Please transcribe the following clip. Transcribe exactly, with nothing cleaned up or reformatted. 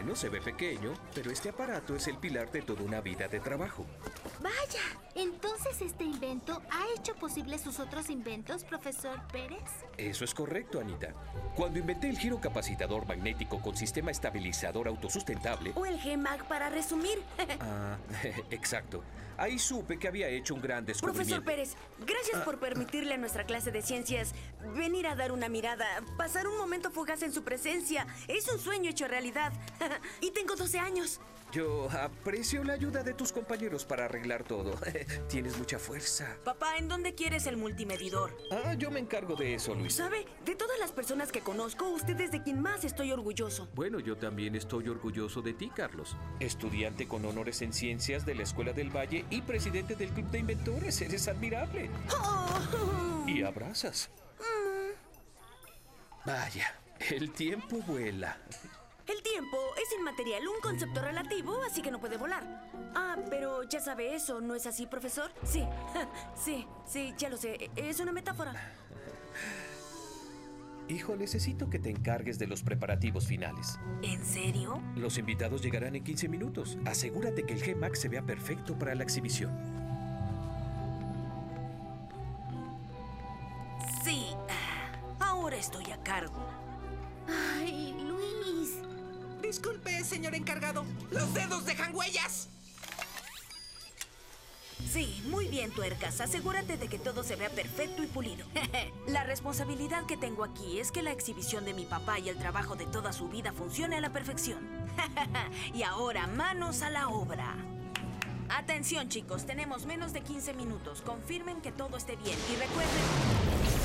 Bueno, se ve pequeño, pero este aparato es el pilar de toda una vida de trabajo. Vaya, entonces este invento ha hecho posible sus otros inventos, profesor Pérez. Eso es correcto, Anita. Cuando inventé el giro capacitador magnético con sistema estabilizador autosustentable... O el G MAG para resumir. Ah, exacto. Ahí supe que había hecho un gran descubrimiento. Profesor Pérez, gracias Ah. por permitirle a nuestra clase de ciencias venir a dar una mirada, pasar un momento fugaz en su presencia. Es un sueño hecho realidad. Y tengo doce años. Yo aprecio la ayuda de tus compañeros para arreglar todo. Tienes mucha fuerza. Papá, ¿en dónde quieres el multimedidor? Ah, yo me encargo de eso, Luis. ¿Sabe? De todas las personas que conozco, usted es de quien más estoy orgulloso. Bueno, yo también estoy orgulloso de ti, Carlos. Estudiante con honores en ciencias de la Escuela del Valle y presidente del Club de Inventores. Eres admirable. Oh. Y abrazas. Vaya, el tiempo vuela. El tiempo es inmaterial, un concepto relativo, así que no puede volar. Ah, pero ya sabe eso, ¿no es así, profesor? Sí, sí, sí, ya lo sé. Es una metáfora. Hijo, necesito que te encargues de los preparativos finales. ¿En serio? Los invitados llegarán en quince minutos. Asegúrate que el G MAG se vea perfecto para la exhibición. Sí, ahora estoy a cargo. Ay, Luis. Disculpe, señor encargado. ¡Los dedos dejan huellas! Sí, muy bien, tuercas. Asegúrate de que todo se vea perfecto y pulido. La responsabilidad que tengo aquí es que la exhibición de mi papá y el trabajo de toda su vida funcione a la perfección. Y ahora, manos a la obra. Atención, chicos, tenemos menos de quince minutos. Confirmen que todo esté bien y recuerden...